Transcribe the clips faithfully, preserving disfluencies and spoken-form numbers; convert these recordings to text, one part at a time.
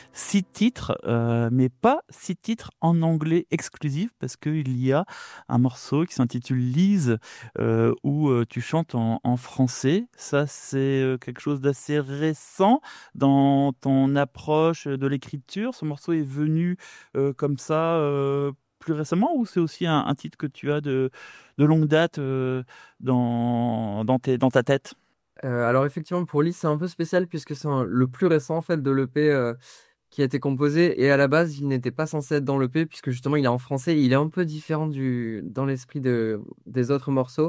six titres, euh, mais pas six titres en anglais exclusif, parce qu'il y a un morceau qui s'intitule Lise, euh, où euh, tu chantes en, en français. Ça, c'est euh, quelque chose d'assez récent dans ton approche de l'écriture. Ce morceau est venu euh, comme ça euh, plus récemment, ou c'est aussi un, un titre que tu as de, de longue date euh, dans, dans, tes- dans ta tête? Euh, alors effectivement, pour Lee, c'est un peu spécial puisque c'est un- le plus récent en fait de l'E P euh, qui a été composé et à la base, il n'était pas censé être dans l'E P puisque justement, il est en français, et il est un peu différent du dans l'esprit de des autres morceaux,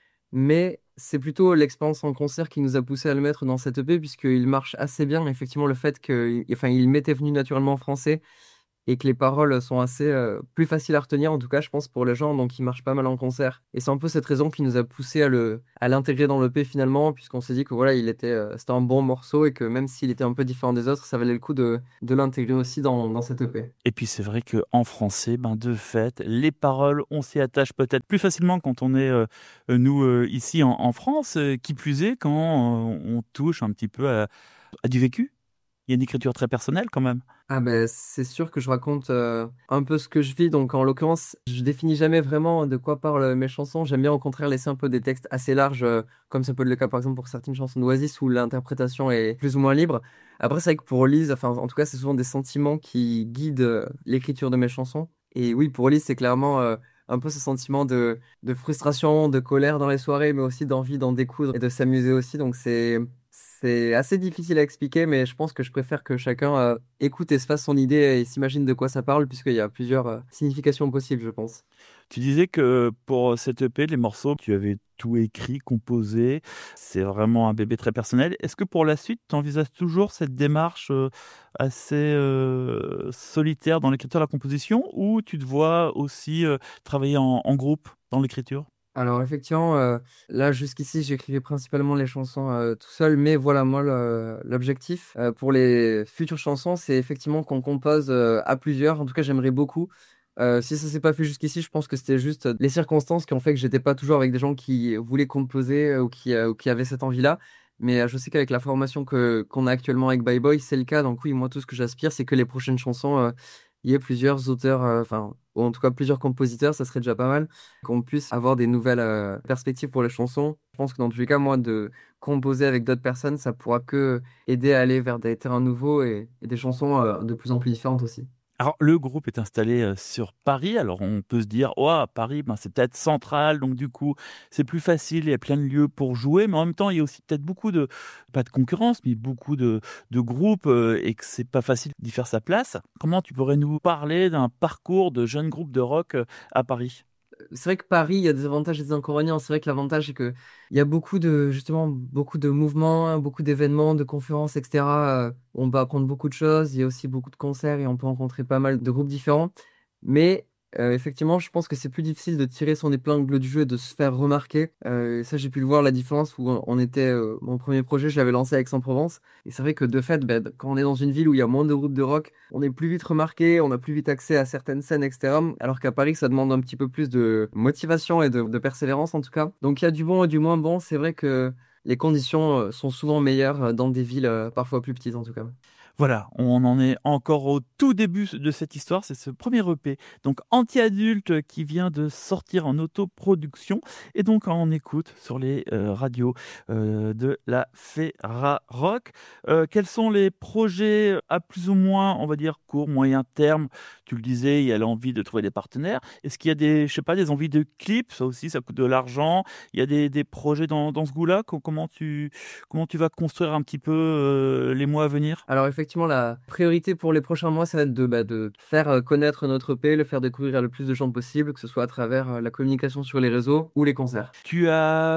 mais c'est plutôt l'expérience en concert qui nous a poussé à le mettre dans cette E P puisqu'il marche assez bien. Effectivement, le fait que, enfin, il m'était venu naturellement en français et que les paroles sont assez euh, plus faciles à retenir, en tout cas, je pense, pour les gens, donc il marche pas mal en concert. Et c'est un peu cette raison qui nous a poussé à le, à l'intégrer dans l'E P finalement, puisqu'on s'est dit que voilà, il était, euh, c'était un bon morceau et que même s'il était un peu différent des autres, ça valait le coup de, de l'intégrer aussi dans, dans cette E P. Et puis c'est vrai qu'en français, ben de fait, les paroles, on s'y attache peut-être plus facilement quand on est, euh, euh, nous, euh, ici en, en France, euh, qui plus est quand euh, on touche un petit peu à, à du vécu. Il y a une écriture très personnelle quand même. Ah ben c'est sûr que je raconte euh, un peu ce que je vis, donc en l'occurrence, je définis jamais vraiment de quoi parlent mes chansons. J'aime bien au contraire laisser un peu des textes assez larges, euh, comme ça peut être le cas par exemple pour certaines chansons d'Oasis où l'interprétation est plus ou moins libre. Après c'est vrai que pour Lise, enfin en tout cas c'est souvent des sentiments qui guident euh, l'écriture de mes chansons. Et oui, pour Lise c'est clairement euh, un peu ce sentiment de, de frustration, de colère dans les soirées, mais aussi d'envie d'en découdre et de s'amuser aussi. Donc c'est c'est assez difficile à expliquer, mais je pense que je préfère que chacun euh, écoute et se fasse son idée et s'imagine de quoi ça parle, puisqu'il y a plusieurs euh, significations possibles, je pense. Tu disais que pour cette E P, les morceaux, tu avais tout écrit, composé. C'est vraiment un bébé très personnel. Est-ce que pour la suite, tu envisages toujours cette démarche euh, assez euh, solitaire dans l'écriture et la composition, ou tu te vois aussi euh, travailler en, en groupe dans l'écriture? Alors effectivement, euh, là jusqu'ici, j'écrivais principalement les chansons euh, tout seul, mais voilà, moi, le- l'objectif euh, pour les futures chansons, c'est effectivement qu'on compose euh, à plusieurs. En tout cas, j'aimerais beaucoup. Euh, si ça s'est pas fait jusqu'ici, je pense que c'était juste les circonstances qui ont fait que j'étais pas toujours avec des gens qui voulaient composer euh, ou qui, euh, ou qui avaient cette envie-là. Mais euh, je sais qu'avec la formation que qu'on a actuellement avec Bye Boy, c'est le cas. Donc oui, moi, tout ce que j'aspire, c'est que les prochaines chansons, euh, il y ait plusieurs auteurs, euh, enfin, ou en tout cas plusieurs compositeurs, ça serait déjà pas mal qu'on puisse avoir des nouvelles euh, perspectives pour les chansons. Je pense que dans tous les cas, moi, de composer avec d'autres personnes, ça pourra que aider à aller vers des terrains nouveaux et, et des chansons euh, de plus en plus différentes aussi. Alors, le groupe est installé euh, sur Paris. Alors, on peut se dire, oh, Paris, ben, c'est peut-être central, donc du coup, c'est plus facile, il y a plein de lieux pour jouer, mais en même temps, il y a aussi peut-être beaucoup de, pas de concurrence, mais beaucoup de, de groupes euh, et que c'est pas facile d'y faire sa place. Comment tu pourrais nous parler d'un parcours de jeunes groupes de rock euh, à Paris? C'est vrai que Paris, il y a des avantages et des inconvénients. C'est vrai que l'avantage, c'est que il y a beaucoup de, justement, beaucoup de mouvements, hein, beaucoup d'événements, de conférences, et cetera. Euh, on peut apprendre beaucoup de choses. Il y a aussi beaucoup de concerts et on peut rencontrer pas mal de groupes différents. Mais euh, effectivement, je pense que c'est plus difficile de tirer son épingle du jeu et de se faire remarquer. Euh, ça, j'ai pu le voir, la différence où on était, euh, mon premier projet, je l'avais lancé à Aix-en-Provence. Et c'est vrai que de fait, ben, quand on est dans une ville où il y a moins de groupes de rock, on est plus vite remarqué, on a plus vite accès à certaines scènes, et cetera. Alors qu'à Paris, ça demande un petit peu plus de motivation et de, de persévérance en tout cas. Donc il y a du bon et du moins bon. C'est vrai que les conditions euh, sont souvent meilleures euh, dans des villes euh, parfois plus petites en tout cas. Voilà, on en est encore au tout début de cette histoire, c'est ce premier E P, donc anti-adulte qui vient de sortir en autoproduction et donc on écoute sur les euh, radios euh, de la Ferra Rock. Euh, quels sont les projets à plus ou moins, on va dire, court, moyen terme? Tu le disais, il y a l'envie de trouver des partenaires. Est-ce qu'il y a des, je sais pas, des envies de clips? Ça aussi, ça coûte de l'argent. Il y a des, des projets dans, dans ce goût-là. Co- Comment tu, comment tu vas construire un petit peu euh, les mois à venir? Alors effectivement, la priorité pour les prochains mois, ça va être de, bah, de faire euh, connaître notre E P, le faire découvrir à le plus de gens possible, que ce soit à travers euh, la communication sur les réseaux ou les concerts. Tu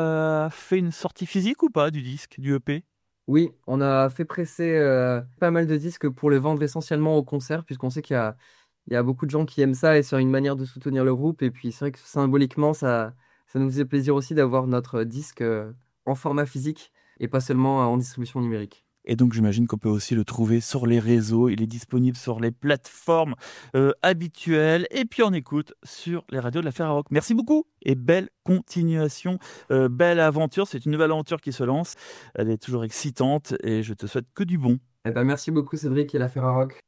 as fait une sortie physique ou pas du disque, du E P? Oui, on a fait presser euh, pas mal de disques pour les vendre essentiellement au concert, puisqu'on sait qu'il y a, il y a beaucoup de gens qui aiment ça et c'est une manière de soutenir le groupe. Et puis c'est vrai que symboliquement, ça, ça nous faisait plaisir aussi d'avoir notre disque euh, en format physique et pas seulement euh, en distribution numérique. Et donc j'imagine qu'on peut aussi le trouver sur les réseaux, il est disponible sur les plateformes euh, habituelles et puis on écoute sur les radios de la Ferrarock. Merci beaucoup et belle continuation, euh, belle aventure, c'est une nouvelle aventure qui se lance, elle est toujours excitante et je te souhaite que du bon. Eh ben, merci beaucoup Cédric et la Ferrarock.